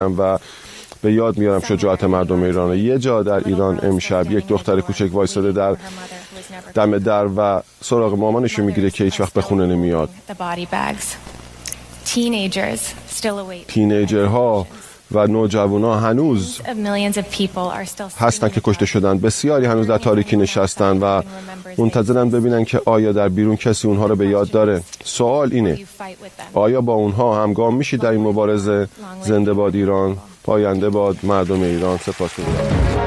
و به یاد میارم شجاعت مردم ایران. یه جا در ایران امشب یک دختر کوچک وایساده در دم در و سراغ مامانشو میگیره که هیچ وقت به خونه نمیاد. تینیجرها و نوجوان‌ها هنوز هستن که کشته شدن. بسیاری هنوز در تاریکی نشستن و منتظرن ببینن که آیا در بیرون کسی اونها رو به یاد داره. سوال اینه آیا با اونها همگام میشید در این مبارزه؟ زنده باد ایران، پاینده باد مردم ایران. سپاسگزارم.